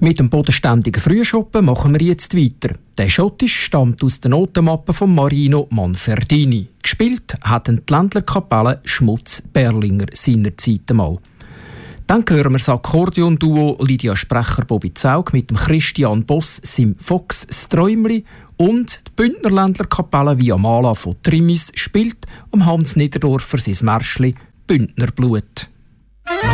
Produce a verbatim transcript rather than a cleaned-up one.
Mit dem bodenständigen Frühschoppen machen wir jetzt weiter. Der Schottisch stammt aus der Notenmappe von Marino Manfredini. Gespielt hat die Ländlerkapelle Schmutz Berlinger seinerzeit einmal. Dann hören wir das Akkordeon-Duo Lydia Sprecher-Bobby Zaug mit dem Christian Boss sim Fox Sträumli und die Bündner Ländlerkapelle Via Mala von Trimis spielt um Hans Niederdorfer sein Märschli Bündnerblut.